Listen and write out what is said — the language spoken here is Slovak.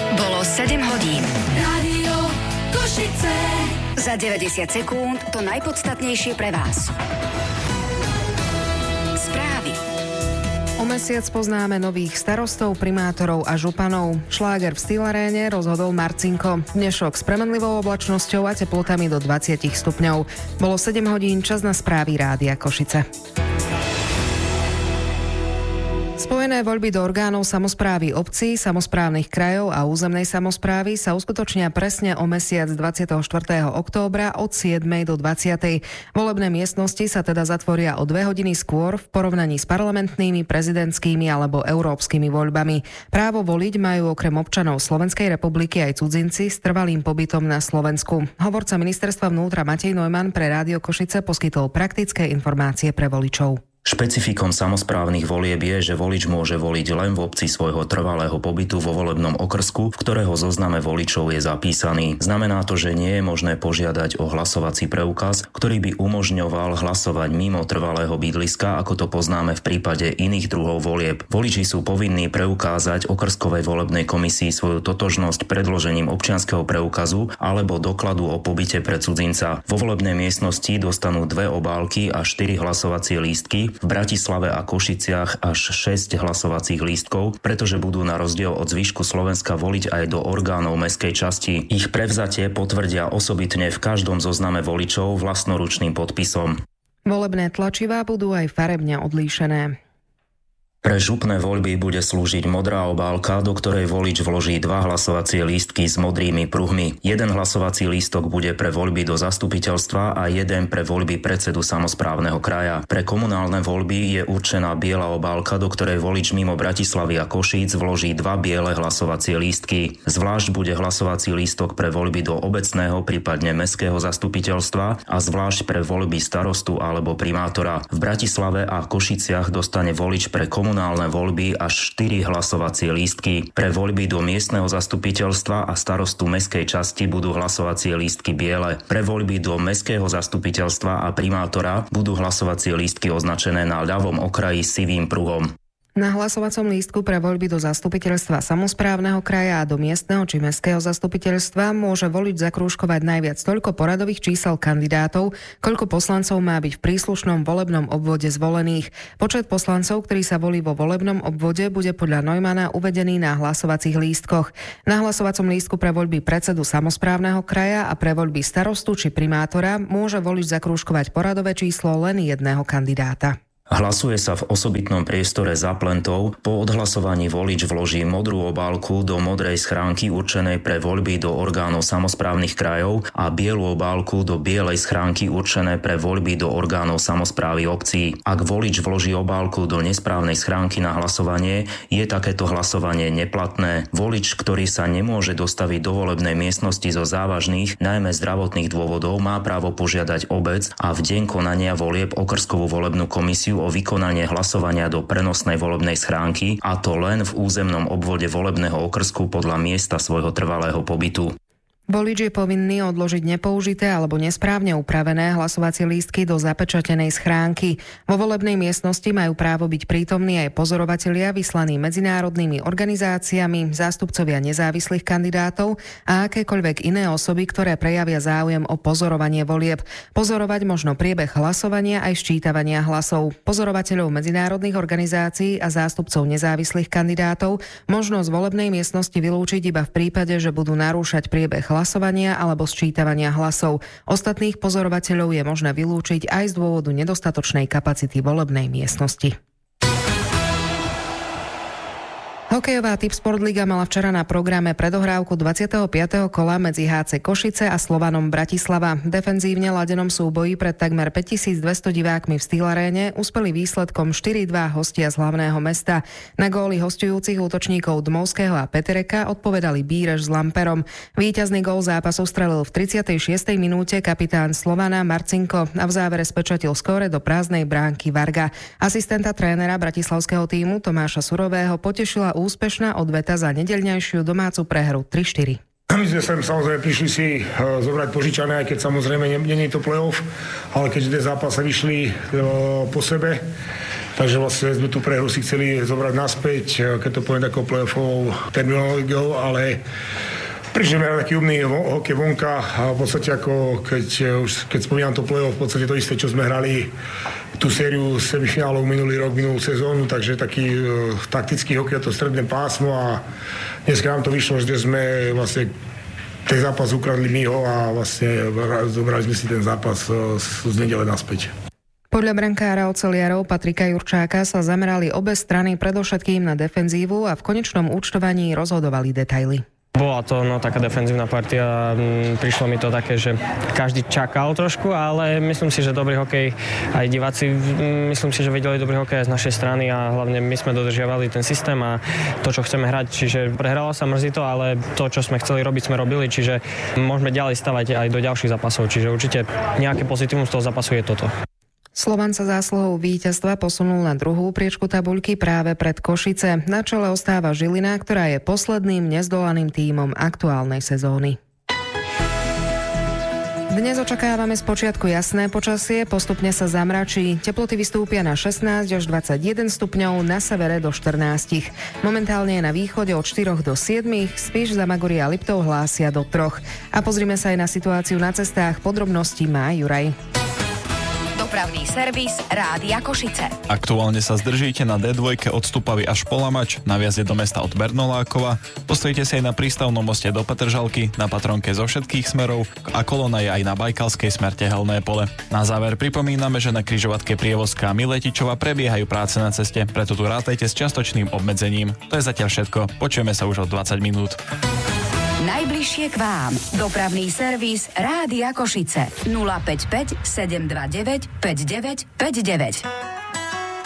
Bolo 7 hodín. Rádio Košice. Za 90 sekúnd to najpodstatnejšie pre vás. Správy. O mesiac poznáme nových starostov, primátorov a županov. Šláger v Stylaréne rozhodol Marcinko. Dnešok s premenlivou oblačnosťou a teplotami do 20 stupňov. Bolo 7 hodín, čas na správy Rádia Košice. Spojené voľby do orgánov samosprávy obcí, samosprávnych krajov a územnej samosprávy sa uskutočnia presne o mesiac 24. októbra od 7. do 20. Volebné miestnosti sa teda zatvoria o 2 hodiny skôr v porovnaní s parlamentnými, prezidentskými alebo európskymi voľbami. Právo voliť majú okrem občanov Slovenskej republiky aj cudzinci s trvalým pobytom na Slovensku. Hovorca ministerstva vnútra Matej Neumann pre Rádio Košice poskytol praktické informácie pre voličov. Špecifikom samosprávnych volieb je, že volič môže voliť len v obci svojho trvalého pobytu vo volebnom okrsku, v ktorého zozname voličov je zapísaný. Znamená to, že nie je možné požiadať o hlasovací preukaz, ktorý by umožňoval hlasovať mimo trvalého bydliska, ako to poznáme v prípade iných druhov volieb. Voliči sú povinní preukázať okrskovej volebnej komisii svoju totožnosť predložením občianskeho preukazu alebo dokladu o pobyte pre cudzinca. Vo volebnej miestnosti dostanú 2 obálky a 4 hlasovacie lístky, v Bratislave a Košiciach až 6 hlasovacích lístkov, pretože budú na rozdiel od zvyšku Slovenska voliť aj do orgánov mestskej časti. Ich prevzatie potvrdia osobitne v každom zozname voličov vlastnoručným podpisom. Volebné tlačivá budú aj farebne odlíšené. Pre župné voľby bude slúžiť modrá obálka, do ktorej volič vloží 2 hlasovacie lístky s modrými pruhmi. 1 hlasovací lístok bude pre voľby do zastupiteľstva a 1 pre voľby predsedu samosprávneho kraja. Pre komunálne voľby je určená biela obálka, do ktorej volič mimo Bratislavy a Košíc vloží 2 biele hlasovacie lístky. Zvlášť bude hlasovací lístok pre voľby do obecného, prípadne mestského zastupiteľstva a zvlášť pre voľby starostu alebo primátora. V Bratislave a Košiciach dostane volič pre komunálne voľby až 4 hlasovacie lístky. Pre voľby do miestneho zastupiteľstva a starostu mestskej časti budú hlasovacie lístky biele. Pre voľby do mestského zastupiteľstva a primátora budú hlasovacie lístky označené na ľavom okraji sivým pruhom. Na hlasovacom lístku pre voľby do zastupiteľstva samosprávneho kraja a do miestneho či mestského zastupiteľstva môže volič zakrúžkovať najviac toľko poradových čísel kandidátov, koľko poslancov má byť v príslušnom volebnom obvode zvolených. Počet poslancov, ktorí sa volí vo volebnom obvode, bude podľa Neumanna uvedený na hlasovacích lístkoch. Na hlasovacom lístku pre voľby predsedu samosprávneho kraja a pre voľby starostu či primátora môže volič zakrúžkovať poradové číslo len jedného kandidáta. Hlasuje sa v osobitnom priestore za plentou. Po odhlasovaní volič vloží modrú obálku do modrej schránky určenej pre voľby do orgánov samosprávnych krajov a bielu obálku do bielej schránky určené pre voľby do orgánov samosprávy obcí. Ak volič vloží obálku do nesprávnej schránky na hlasovanie, je takéto hlasovanie neplatné. Volič, ktorý sa nemôže dostaviť do volebnej miestnosti zo závažných, najmä zdravotných dôvodov, má právo požiadať obec a v deň konania volieb okrskovú volebnú komisiu o vykonanie hlasovania do prenosnej volebnej schránky, a to len v územnom obvode volebného okrsku podľa miesta svojho trvalého pobytu. Volič je povinný odložiť nepoužité alebo nesprávne upravené hlasovacie lístky do zapečatenej schránky. Vo volebnej miestnosti majú právo byť prítomní aj pozorovatelia vyslaní medzinárodnými organizáciami, zástupcovia nezávislých kandidátov a akékoľvek iné osoby, ktoré prejavia záujem o pozorovanie volieb. Pozorovať možno priebeh hlasovania aj ščítavania hlasov. Pozorovateľov medzinárodných organizácií a zástupcov nezávislých kandidátov možno z volebnej miestnosti vylúčiť iba v prípade, že budú narúšať priebeh hlasovania alebo sčítavania hlasov. Ostatných pozorovateľov je možné vylúčiť aj z dôvodu nedostatočnej kapacity volebnej miestnosti. Hokejová Tipsport Liga mala včera na programe predohrávku 25. kola medzi HC Košice a Slovanom Bratislava. V defenzívne ladenom súboji pred takmer 5200 divákmi v Stylaréne uspeli výsledkom 4-2 hostia z hlavného mesta. Na góly hosťujúcich útočníkov Dmovského a Petereka odpovedali Bíreš s Lamperom. Víťazný gól zápasu strelil v 36. minúte kapitán Slovana Marcinko a v závere spečatil skóre do prázdnej bránky Varga. Asistenta trénera bratislavského tímu Tomáša Surového potešila úspešná odveta za nedeľňajšiu domácu prehru 3-4. My sme sem samozrejme prišli si zobrať požičané, aj keď samozrejme nie je to play-off, ale keďže tie zápasy vyšli po sebe, Takže vlastne sme tú prehru si chceli zobrať naspäť, keď to poviem takou play-offovou terminológiou, ale prišli sme taký umný hokej vonka a v podstate ako keď spomínam to play-off, v podstate to isté, čo sme hrali tú sériu semifinálov minulú sezónu, takže taký taktický hokej, to stredné pásmo a dneska nám to vyšlo, že sme vlastne ten zápas ukradli my ho a vlastne zobrali sme si ten zápas z nedele naspäť. Podľa brankára oceliarov Patrika Jurčáka sa zamerali obe strany predovšetkým na defenzívu a v konečnom účtovaní rozhodovali detaily. Bola to taká defenzívna partia, prišlo mi to také, že každý čakal trošku, ale myslím si, že dobrý hokej, aj diváci, myslím si, že videli dobrý hokej aj z našej strany a hlavne my sme dodržiavali ten systém a to, čo chceme hrať, čiže prehralo sa, mrzí to, ale to, čo sme chceli robiť, sme robili, čiže môžeme ďalej stavať aj do ďalších zápasov, čiže určite nejaké pozitívum z toho zápasu je toto. Slovan sa zásluhou víťazstva posunul na druhú priečku tabuľky práve pred Košice. Na čele ostáva Žilina, ktorá je posledným nezdolaným tímom aktuálnej sezóny. Dnes očakávame spočiatku jasné počasie, postupne sa zamračí. Teploty vystúpia na 16 až 21 stupňov, na severe do 14. Momentálne je na východe od 4 do 7, Spiš, Zamagoria a Liptov hlásia do 3. A pozrime sa aj na situáciu na cestách, podrobnosti má Juraj. Dopravný servis Rádia Košice. Aktuálne sa zdržíte na D2 od Stupavy až po Lamač, na vjazde do mesta od Bernolákova. Postojíte si aj na prístavnom moste do Petržalky, na Patronke zo všetkých smerov a kolóna je aj na Bajkalskej smerte Helné pole. Na záver pripomíname, že na križovatke Prievozka a Miletičova prebiehajú práce na ceste, preto tu rátajte s čiastočným obmedzením. To je zatiaľ všetko. Počujeme sa už o 20 minút. Najbližšie k vám. Dopravný servis Rádia Košice. 055 729 5959.